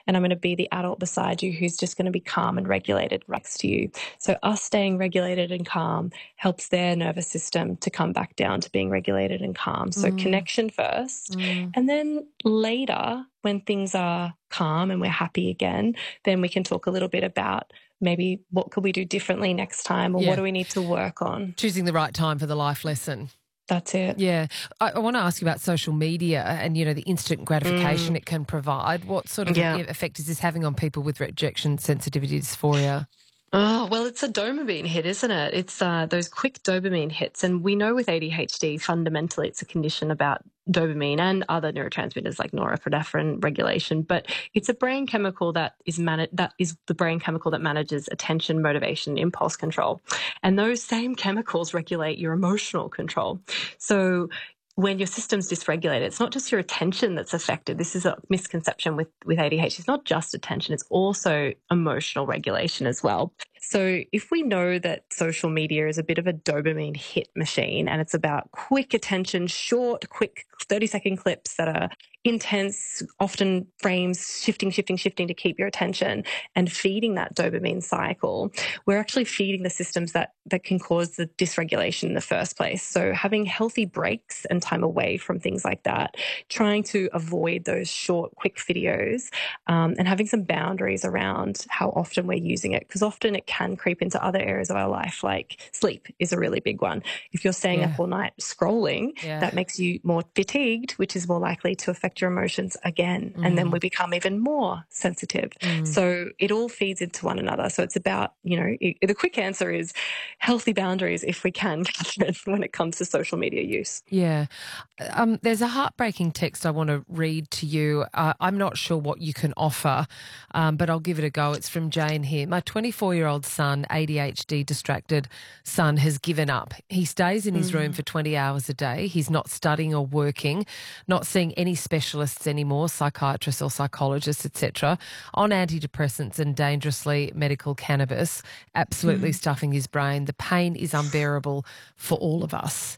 and I'm going to be the adult beside you who's just going to be calm and regulated next to you. So us staying regulated and calm helps their nervous system to come back down to being regulated and calm. So connection first, and then later, when things are calm and we're happy again, then we can talk a little bit about maybe what could we do differently next time, or what do we need to work on. Choosing the right time for the life lesson. That's it. Yeah. I want to ask you about social media and, the instant gratification it can provide. What sort of effect is this having on people with rejection sensitivity dysphoria? Oh, well, it's a dopamine hit, isn't it? It's those quick dopamine hits. And we know with ADHD, fundamentally, it's a condition about dopamine and other neurotransmitters like norepinephrine regulation. But it's a brain chemical that is the brain chemical that manages attention, motivation, impulse control. And those same chemicals regulate your emotional control. So when your system's dysregulated, it's not just your attention that's affected. This is a misconception with ADHD. It's not just attention, it's also emotional regulation as well. So if we know that social media is a bit of a dopamine hit machine and it's about quick attention, short, quick 30-second clips that are intense, often frames shifting to keep your attention and feeding that dopamine cycle, we're actually feeding the systems that can cause the dysregulation in the first place. So having healthy breaks and time away from things like that, trying to avoid those short, quick videos, and having some boundaries around how often we're using it, because often it can creep into other areas of our life, like sleep is a really big one. If you're staying up all night scrolling, that makes you more fatigued, which is more likely to affect your emotions again. And then we become even more sensitive. So it all feeds into one another. So it's about, the quick answer is healthy boundaries if we can, Catherine, when it comes to social media use. Yeah. There's a heartbreaking text I want to read to you. I'm not sure what you can offer, but I'll give it a go. It's from Jane here. My 24-year-old son, ADHD distracted son, has given up. He stays in his room for 20 hours a day. He's not studying or working, not seeing any specialists anymore, psychiatrists or psychologists, etc., on antidepressants and dangerously medical cannabis, absolutely stuffing his brain. The pain is unbearable for all of us.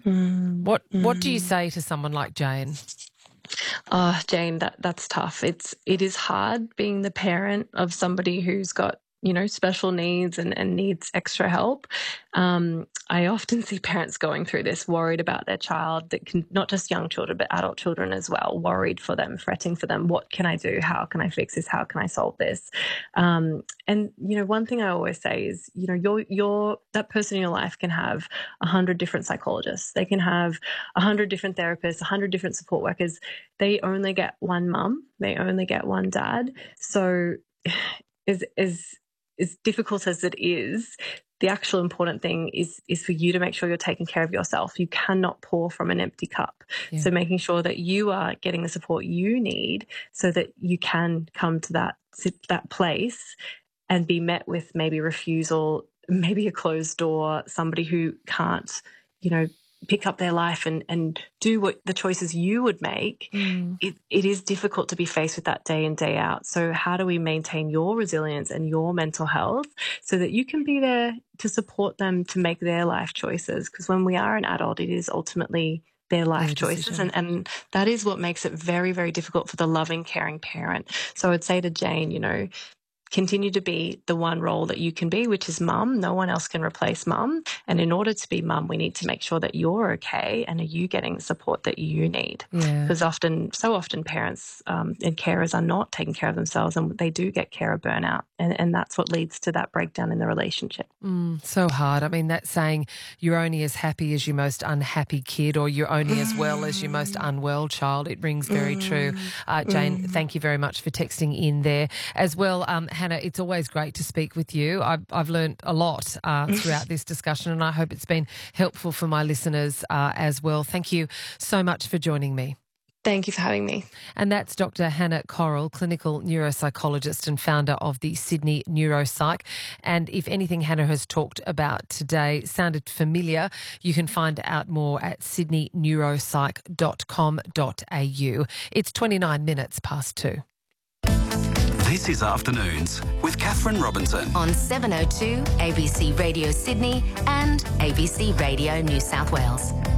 What do you say to someone like Jane? Oh, Jane, that's tough. It is hard being the parent of somebody who's got, special needs and needs extra help. I often see parents going through this, worried about their child, that can, not just young children, but adult children as well, worried for them, fretting for them. What can I do? How can I fix this? How can I solve this? And, one thing I always say is, that person in your life can have 100 different psychologists. They can have 100 different therapists, 100 different support workers. They only get one mum. They only get one dad. So as difficult as it is, the actual important thing is for you to make sure you're taking care of yourself. You cannot pour from an empty cup. Yeah. So making sure that you are getting the support you need so that you can come to that place and be met with maybe refusal, maybe a closed door, somebody who can't, pick up their life and do what the choices you would make. It is difficult to be faced with that day in, day out. So how do we maintain your resilience and your mental health so that you can be there to support them to make their life choices? Because when we are an adult, it is ultimately their life choices. And that is what makes it very, very difficult for the loving, caring parent. So I'd say to Jane, continue to be the one role that you can be, which is mum. No one else can replace mum. And in order to be mum, we need to make sure that you're okay and are you getting the support that you need. Because so often parents and carers are not taking care of themselves and they do get carer burnout. And that's what leads to that breakdown in the relationship. So hard. I mean, that saying, you're only as happy as your most unhappy kid, or you're only as well as your most unwell child. It rings very true. Jane, thank you very much for texting in there. As well, Hannah, it's always great to speak with you. I've learned a lot throughout this discussion, and I hope it's been helpful for my listeners as well. Thank you so much for joining me. Thank you for having me. And that's Dr. Hannah Correll, clinical neuropsychologist and founder of the Sydney Neuropsych. And if anything Hannah has talked about today sounded familiar, you can find out more at sydneyneuropsych.com.au. It's 29 minutes past 2. This is Afternoons with Catherine Robinson on 702 ABC Radio Sydney and ABC Radio New South Wales.